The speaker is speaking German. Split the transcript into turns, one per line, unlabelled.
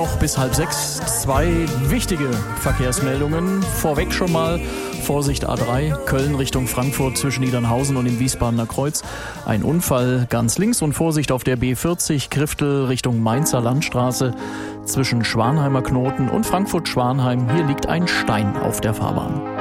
Noch bis 5:30 zwei wichtige Verkehrsmeldungen. Vorweg schon mal Vorsicht A3, Köln Richtung Frankfurt zwischen Niedernhausen und dem Wiesbadener Kreuz. Ein Unfall ganz links und Vorsicht auf der B40 Kriftel Richtung Mainzer Landstraße zwischen Schwanheimer Knoten und Frankfurt-Schwanheim. Hier liegt ein Stein auf der Fahrbahn.